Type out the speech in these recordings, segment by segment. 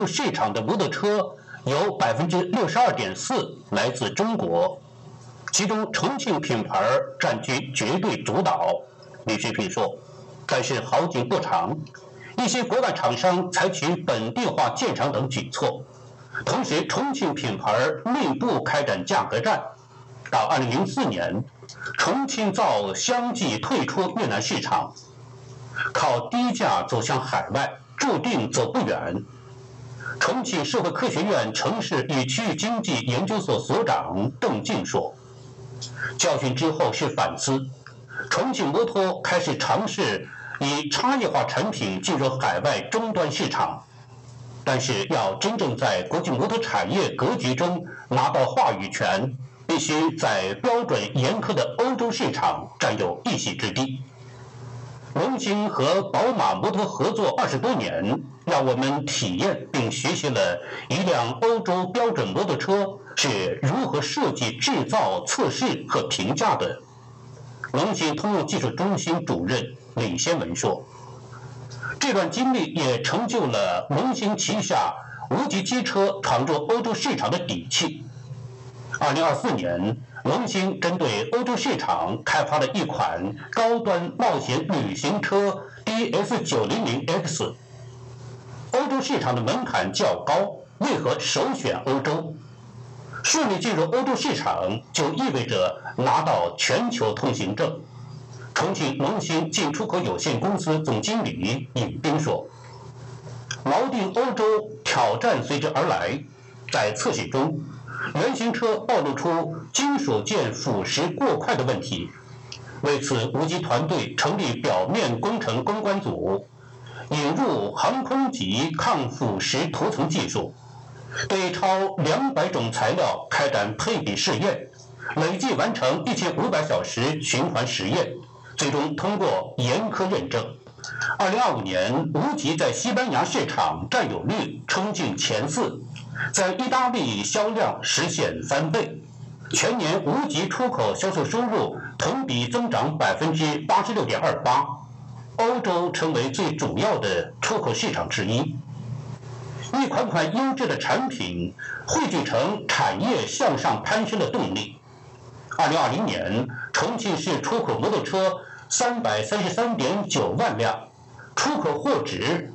市场的摩托车有62.4%来自中国，其中重庆品牌占据绝对主导。李学平说，但是好景不长，一些国外厂商采取本地化建厂等举措，同时重庆品牌内部开展价格战。到2004年，重庆造相继退出越南市场，靠低价走向海外，注定走不远。重庆社会科学院城市与区域经济研究所所长邓静说，教训之后是反思，重庆摩托开始尝试以差异化产品进入海外终端市场，但是要真正在国际摩托产业格局中拿到话语权，必须在标准严苛的欧洲市场占有一席之地。龙兴和宝马摩托合作20多年，让我们体验并学习了一辆欧洲标准摩托车是如何设计、制造、测试和评价的。龙兴通用技术中心主任李先文说，这段经历也成就了龙兴旗下无级机车闯入欧洲市场的底气。2024年，龙兴针对欧洲市场开发了一款高端冒险旅行车 DS900X。欧洲市场的门槛较高，为何首选欧洲？顺利进入欧洲市场就意味着拿到全球通行证。重庆龙兴进出口有限公司总经理尹斌说，锚定欧洲挑战随之而来。在测试中，原型车暴露出金属件腐蚀过快的问题，为此无级团队成立表面工程攻关组，引入航空级抗腐蚀涂层技术，对超200种材料开展配比试验，累计完成1500小时循环实验，最终通过严苛认证。2025年，无极在西班牙市场占有率冲进前4，在意大利销量实现3倍，全年无极出口销售收入同比增长86.28%，欧洲成为最主要的出口市场之一。一款款优质的产品汇聚成产业向上攀升的动力。2020年，重庆市出口摩托车333.9万辆，出口货值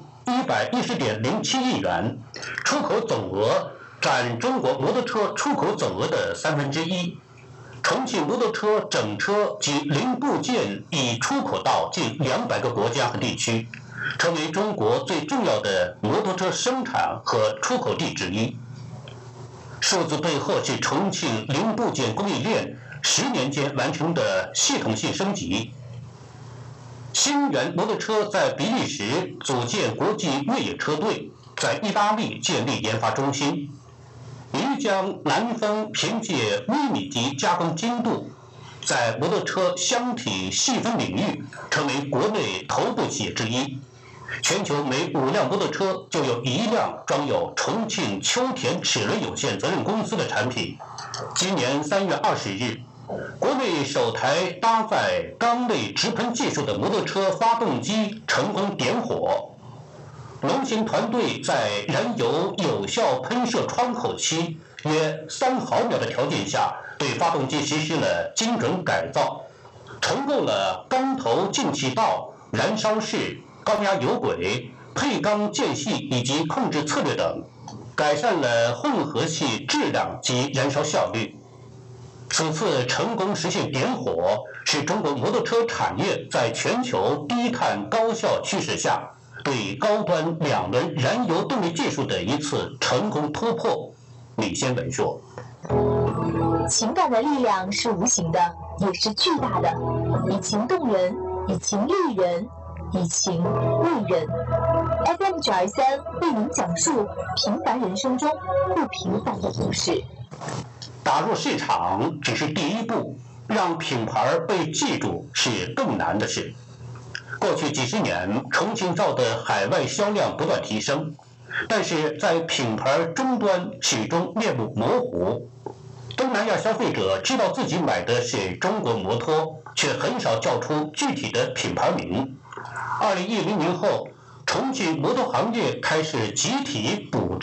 110.07亿元，出口总额占中国摩托车出口总额的1/3。重庆摩托车整车及零部件已出口到近200个国家和地区，成为中国最重要的摩托车生产和出口地之一。数字背后是重庆零部件供应链10年间完成的系统性升级。星源摩托车在比利时组建国际越野车队，在意大利建立研发中心。漓江南风凭借微米级加工精度，在摩托车箱体细分领域成为国内头部企业之一。全球每5辆摩托车就有1辆装有重庆秋田齿轮有限责任公司的产品。今年3月20日，国内首台搭载缸内直喷技术的摩托车发动机成功点火。龙兴团队在燃油有效喷射窗口期约3毫秒的条件下，对发动机实施了精准改造，重构了缸头进气道、燃烧室、高压油轨、配缸间隙以及控制策略等，改善了混合气质量及燃烧效率。此次成功实现点火，是中国摩托车产业在全球低碳高效趋势下对高端2轮燃油动力技术的一次成功突破。李先文说， 情感的力量是无形的，也是巨大的，以情动人，以情立人，以情为人。FM 923为您讲述平凡人生中不平凡的故事。 打入市场只是第一步，让品牌被记住是更难的事。过去几十年，重庆造的海外销量不断提升，但是在品牌终端始终面目模糊。东南亚消费者知道自己买的是中国摩托，却很少叫出具体的品牌名。2010年后，重庆摩托行业开始集体补